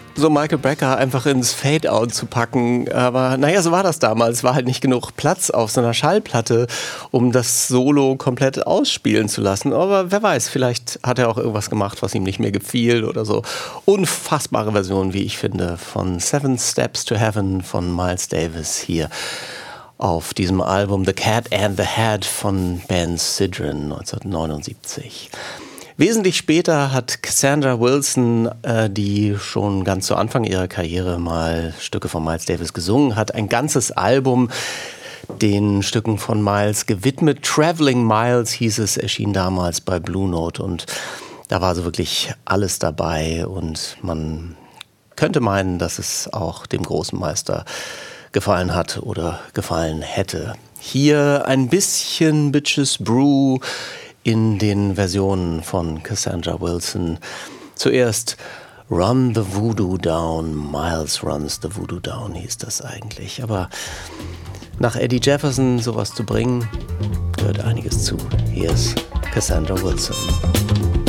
so Michael Brecker einfach ins Fade-Out zu packen. Aber naja, so war das damals. War halt nicht genug Platz auf so einer Schallplatte, um das Solo komplett ausspielen zu lassen. Aber wer weiß, vielleicht hat er auch irgendwas gemacht, was ihm nicht mehr gefiel oder so. Unfassbare Version, wie ich finde, von Seven Steps to Heaven von Miles Davis hier auf diesem Album The Cat and the Hat von Ben Sidran 1979. Wesentlich später hat Cassandra Wilson, die schon ganz zu Anfang ihrer Karriere mal Stücke von Miles Davis gesungen hat, ein ganzes Album den Stücken von Miles gewidmet. Traveling Miles hieß es, erschien damals bei Blue Note und da war so wirklich alles dabei und man könnte meinen, dass es auch dem großen Meister gefallen hat oder gefallen hätte. Hier ein bisschen Bitches Brew in den Versionen von Cassandra Wilson. Zuerst Run the Voodoo Down, Miles Runs the Voodoo Down hieß das eigentlich. Aber nach Eddie Jefferson sowas zu bringen, gehört einiges zu. Hier ist Cassandra Wilson.